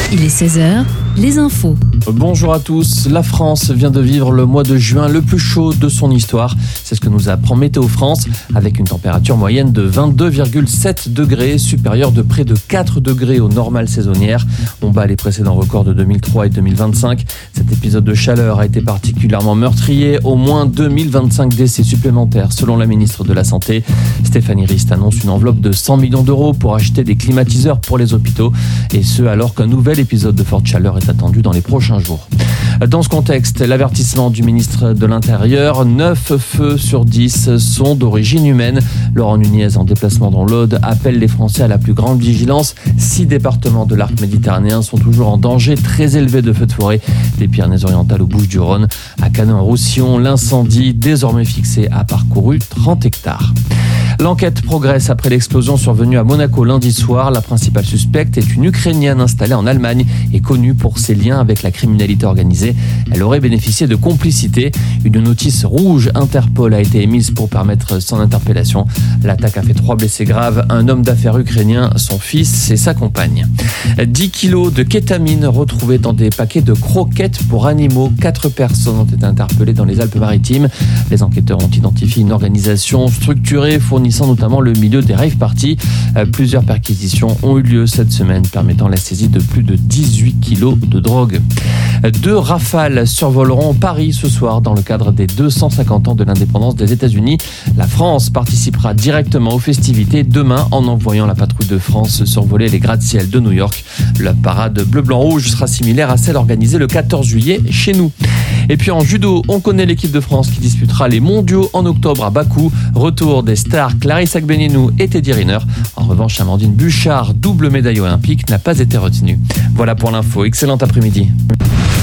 Il est 16h, les infos. Bonjour à tous, la France vient de vivre le mois de juin le plus chaud de son histoire. C'est ce que nous apprend Météo France, avec une température moyenne de 22,7 degrés, supérieure de près de 4 degrés aux normales saisonnières. On bat les précédents records de 2003 et 2025. Cet épisode de chaleur a été particulièrement meurtrier, au moins 2025 décès supplémentaires selon la ministre de la Santé. Stéphanie Rist annonce une enveloppe de 100 millions d'euros pour acheter des climatiseurs pour les hôpitaux, et ce alors qu'un nouvel épisode de forte chaleur est attendu dans les prochains jours. Dans ce contexte, l'avertissement du ministre de l'Intérieur, 9 feux sur 10 sont d'origine humaine. Laurent Nunez, en déplacement dans l'Aude, appelle les Français à la plus grande vigilance. 6 départements de l'arc méditerranéen sont toujours en danger très élevé de feux de forêt, des Pyrénées-Orientales aux Bouches-du-Rhône. À Canet-en-Roussillon, l'incendie, désormais fixé, a parcouru 30 hectares. L'enquête progresse après l'explosion survenue à Monaco lundi soir. La principale suspecte est une Ukrainienne installée en Allemagne et connue pour ses liens avec la criminalité organisée. Elle aurait bénéficié de complicité. Une notice rouge Interpol a été émise pour permettre son interpellation. L'attaque a fait 3 blessés graves, un homme d'affaires ukrainien, son fils et sa compagne. 10 kilos de kétamine retrouvés dans des paquets de croquettes pour animaux. 4 personnes ont été interpellées dans les Alpes-Maritimes. Les enquêteurs ont identifié une organisation structurée fournissant notamment le milieu des rave parties. Plusieurs perquisitions ont eu lieu cette semaine, permettant la saisie de plus de 18 kilos de drogue. 2 Rafales survoleront Paris ce soir dans le cadre des 250 ans de l'indépendance des États-Unis. La France participera directement aux festivités demain en envoyant la patrouille de France survoler les gratte-ciel de New York. La parade bleu-blanc-rouge sera similaire à celle organisée le 14 juillet chez nous. Et puis en judo, on connaît l'équipe de France qui disputera les mondiaux en octobre à Bakou. Retour des stars Clarisse Agbenienou et Teddy Riner. En revanche, Amandine Bouchard, double médaille olympique, n'a pas été retenue. Voilà pour l'info. Excellent après-midi.